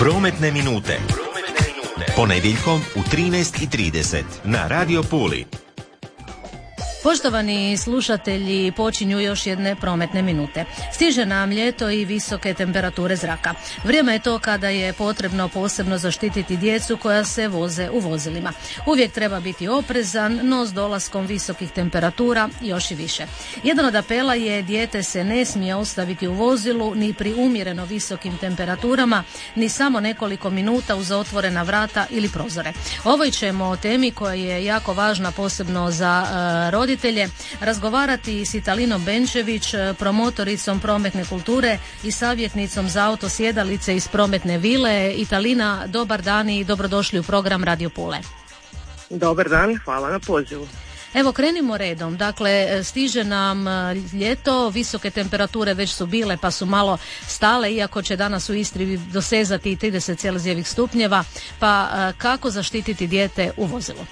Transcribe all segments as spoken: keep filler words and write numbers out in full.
Prometne minute. Ponedjeljkom u trinaest i trideset na Radio Puli. Poštovani slušatelji, počinju još jedne prometne minute. Stiže nam ljeto i visoke temperature zraka. Vrijeme je to kada je potrebno posebno zaštititi djecu koja se voze u vozilima. Uvijek treba biti oprezan, no s dolaskom visokih temperatura još i više. Jedan od apela je: dijete se ne smije ostaviti u vozilu ni pri umjereno visokim temperaturama, ni samo nekoliko minuta uz otvorena vrata ili prozore. Ovoj ćemo o temi koja je jako važna posebno za uh, roditelje razgovarati s Italinom Benčević, promotoricom prometne kulture i savjetnicom za auto sjedalice iz prometne vile. Italina, dobar dan i dobrodošli u program Radio Pule. Dobar dan, hvala na pozivu. Evo, krenimo redom. Dakle, stiže nam ljeto, visoke temperature već su bile pa su malo stale, iako će danas u Istri dosezati trideset celzijevih stupnjeva. Pa kako zaštititi dijete u vozilu?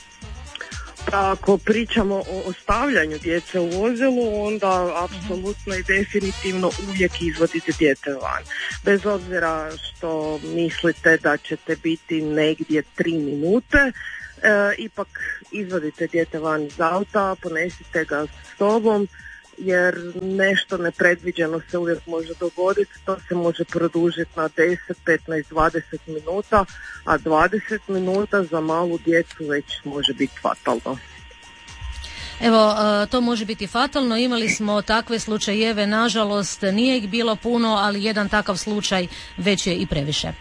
Ako pričamo o ostavljanju djece u vozilu, onda apsolutno i definitivno uvijek izvodite dijete van. Bez obzira što mislite da ćete biti negdje tri minute, e, ipak izvodite dijete van iz auta, ponesite ga s sobom, jer nešto nepredviđeno se uvijek može dogoditi. To se može produžiti na deset, petnaest, dvadeset minuta, a dvadeset minuta za malu djecu već može biti fatalno. Evo, to može biti fatalno. Imali smo takve slučajeve, nažalost nije ih bilo puno, ali jedan takav slučaj već je i previše.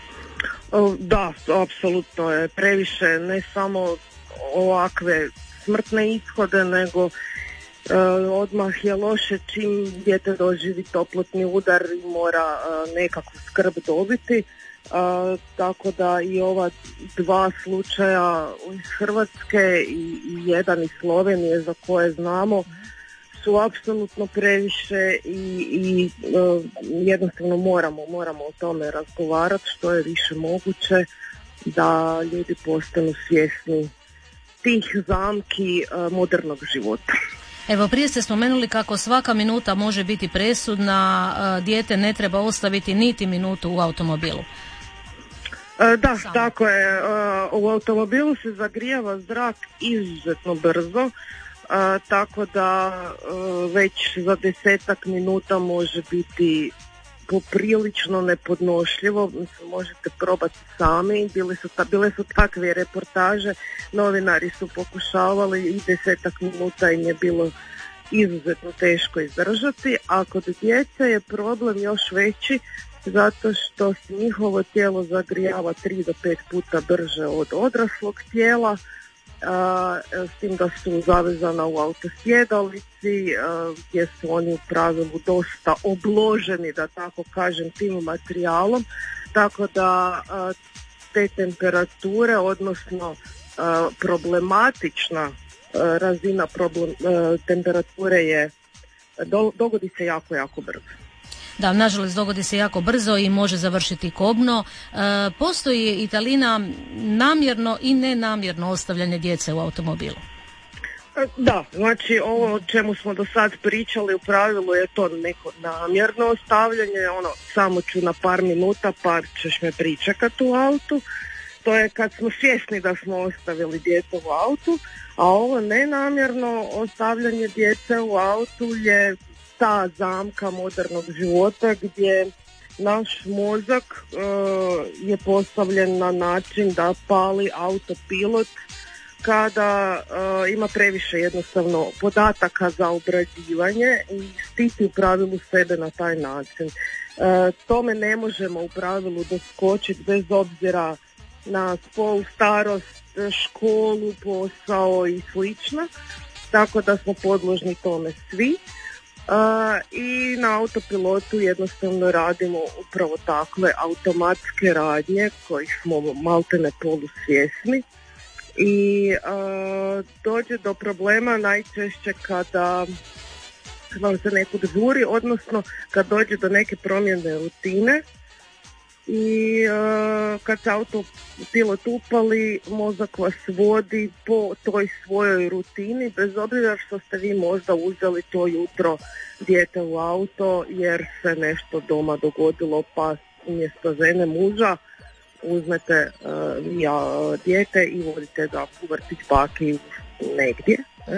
Da, apsolutno je previše, ne samo ovakve smrtne ishode, nego Uh, odmah je loše čim dijete doživi toplotni udar i mora uh, nekakvu skrb dobiti, uh, tako da i ova dva slučaja iz Hrvatske i, i jedan iz Slovenije za koje znamo su apsolutno previše i, i uh, jednostavno moramo, moramo o tome razgovarati što je više moguće da ljudi postanu svjesni tih zamki uh, modernog života. Evo, prije ste spomenuli kako svaka minuta može biti presudna, dijete ne treba ostaviti niti minutu u automobilu. Da, Samo. Tako je. U automobilu se zagrijava zrak izuzetno brzo, tako da već za desetak minuta može biti poprilično nepodnošljivo. Mislim, možete probati sami. Bile su, ta, bile su takve reportaže, novinari su pokušavali i desetak minuta im je bilo izuzetno teško izdržati, a kod djece je problem još veći zato što se njihovo tijelo zagrijava tri do pet puta brže od odraslog tijela, a, s tim da su zavezana u autosjedalici, a, gdje su oni u pravilu dosta obloženi, da tako kažem, tim materijalom, tako da a, te temperature, odnosno a, problematična a, razina problem, a, temperature je do, dogodi se jako, jako brzo. Da, nažalost dogodi se jako brzo i može završiti kobno. E, postoji, Italina, namjerno i nenamjerno ostavljanje djece u automobilu? Da, znači ovo o čemu smo do sad pričali u pravilu je to neko namjerno ostavljanje, ono samo ću na par minuta pa ćeš me pričekati u autu. To je kad smo svjesni da smo ostavili dijete u autu, a ovo nenamjerno ostavljanje djece u autu je ta zamka modernog života gdje naš mozak uh, je postavljen na način da pali autopilot kada uh, ima previše jednostavno podataka za obrađivanje i štiti u pravilu sebe na taj način. Uh, tome ne možemo u pravilu doskočiti bez obzira na spol, starost, školu, posao i slično, tako da smo podložni tome svi. Uh, i na autopilotu jednostavno radimo upravo takve automatske radnje kojih smo maltene polusvjesni i uh, dođe do problema najčešće kada vam se nekud žuri, odnosno kad dođe do neke promjene rutine i uh, kad se autopilot upali, mozak vas vodi po toj svojoj rutini, bez obzira što ste vi možda uzeli to jutro dijete u auto jer se nešto doma dogodilo pa umjesto žene muža uzmete uh, ja, dijete i vodite ga u vrtić, baki negdje. Ne?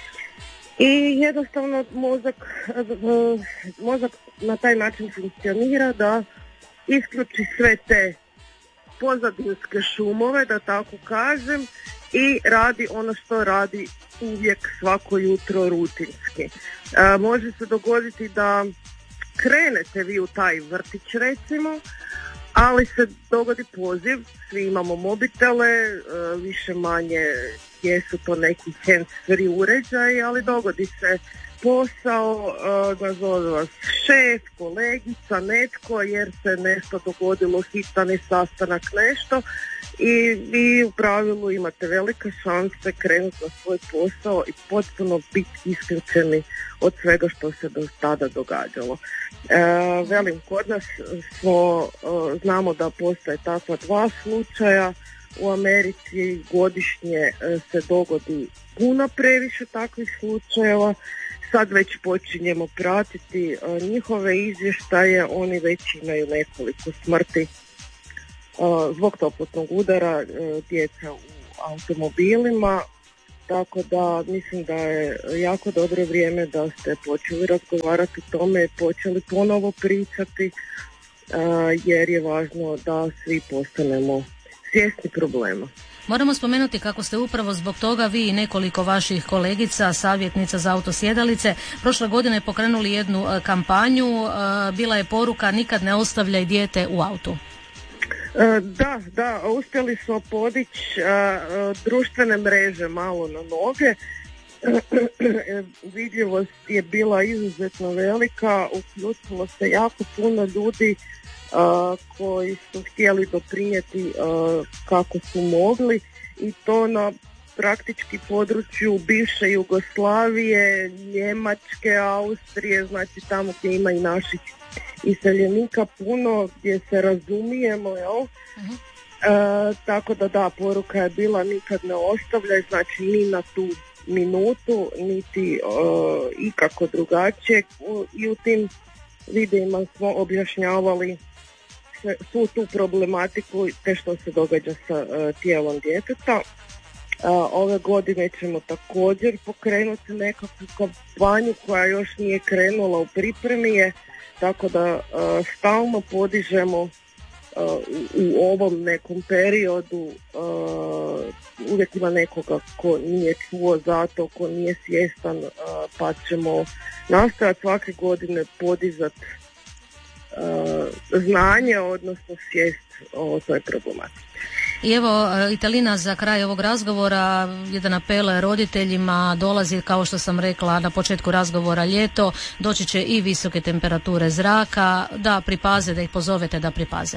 I jednostavno mozak, uh, mozak na taj način funkcionira da isključi sve te pozadinske šumove, da tako kažem, i radi ono što radi uvijek svako jutro rutinski. Uh, može se dogoditi da krenete vi u taj vrtić recimo, ali se dogodi poziv, svi imamo mobitele, više manje jesu to neki hands-free uređaji, ali dogodi se posao, nazove vas šef, kolegica, netko, jer se nešto dogodilo, hitan je sastanak, nešto, i vi u pravilu imate velike šanse krenuti na svoj posao i potpuno biti isključeni od svega što se do tada događalo. E, velim, kod nas smo, e, znamo da postoje takva dva slučaja, u Americi godišnje e, se dogodi puno previše takvih slučajeva, sad već počinjemo pratiti e, njihove izvještaje, oni već imaju nekoliko smrti Uh, zbog toplotnog udara uh, djeca u automobilima, tako da mislim da je jako dobro vrijeme da ste počeli razgovarati o tome, počeli ponovo pričati, uh, jer je važno da svi postanemo svjesni problema. Moramo spomenuti kako ste upravo zbog toga vi i nekoliko vaših kolegica, savjetnica za autosjedalice, prošle godine pokrenuli jednu uh, kampanju, uh, bila je poruka nikad ne ostavljaj dijete u autu. Da, da, uspjeli smo podići uh, društvene mreže malo na noge. Vidljivost je bila izuzetno velika, uključilo se jako puno ljudi uh, koji su htjeli doprinijeti uh, kako su mogli, i to na praktički području bivše Jugoslavije, Njemačke, Austrije, znači tamo gdje ima i naših iseljenika puno, gdje se razumijemo, jel? Uh-huh. E, tako da da, poruka je bila nikad ne ostavljaj, znači ni na tu minutu, niti uh, ikako drugačije. U, I u tim videima smo objašnjavali sve, svu tu problematiku te što se događa sa uh, tijelom djeteta. Uh, ove godine ćemo također pokrenuti nekakvu kampanju koja još nije krenula, u pripremi je, tako da uh, stalno podižemo uh, u ovom nekom periodu, uh, uvijek ima nekoga ko nije čuo za to, ko nije svjestan, uh, pa ćemo nastojati svake godine podizati uh, znanje, odnosno svijest o toj problematici. I evo, Italina, za kraj ovog razgovora jedan apel roditeljima, dolazi, kao što sam rekla na početku razgovora, ljeto, doći će i visoke temperature zraka, da pripaze, da ih pozovete da pripaze.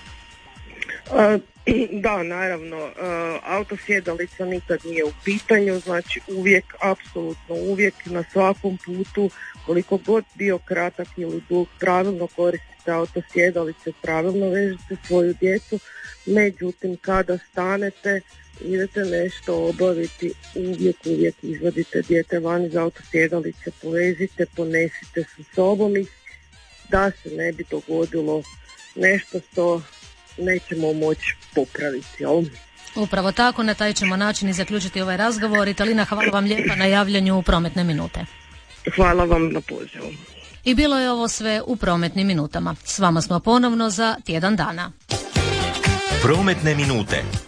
Uh, da, naravno, uh, autosjedalica nikad nije u pitanju, znači uvijek, apsolutno uvijek, na svakom putu, koliko god bio kratak ili dug, pravilno koristite autosjedalice, pravilno vežite svoju djecu. Međutim, kada stanete, idete nešto obaviti, uvijek, uvijek izvadite dijete van iz autosjedalice, povezite, ponesite sa sobom ih, da se ne bi dogodilo nešto što nećemo moći popraviti. Jel? Upravo tako, na taj ćemo način i zaključiti ovaj razgovor. Italina, hvala vam lijepa na javljanju u Prometne minute. Hvala vam na pozivu. I bilo je ovo sve u Prometnim minutama. S vama smo ponovno za tjedan dana. Prometne minute.